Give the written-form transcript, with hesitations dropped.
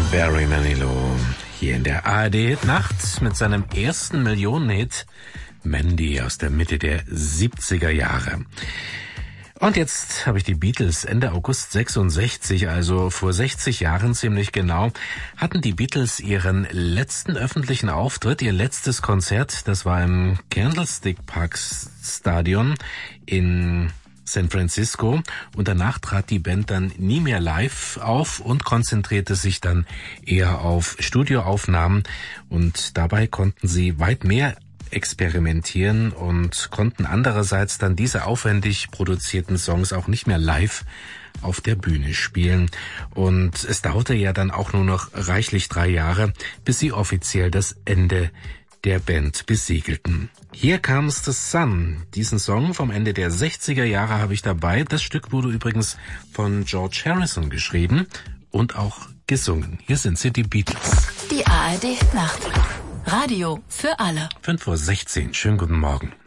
Barry Manilow hier in der ARD-Hit-Nacht mit seinem ersten Millionen-Hit Mandy aus der Mitte der 70er Jahre. Und jetzt habe ich die Beatles Ende August 66, also vor 60 Jahren ziemlich genau, hatten die Beatles ihren letzten öffentlichen Auftritt, ihr letztes Konzert. Das war im Candlestick Park Stadion in San Francisco, und danach trat die Band dann nie mehr live auf und konzentrierte sich dann eher auf Studioaufnahmen, und dabei konnten sie weit mehr experimentieren und konnten andererseits dann diese aufwendig produzierten Songs auch nicht mehr live auf der Bühne spielen. Und es dauerte ja dann auch nur noch reichlich 3 Jahre, bis sie offiziell das Ende der Band besiegelten. Here Comes the Sun. Diesen Song vom Ende der 60er Jahre habe ich dabei. Das Stück wurde übrigens von George Harrison geschrieben und auch gesungen. Hier sind sie, die Beatles. Die ARD Nacht. Radio für alle. 5:16 Uhr. Schönen guten Morgen.